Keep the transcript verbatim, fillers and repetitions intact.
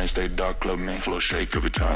night, stay dark, club me. Floor shake every time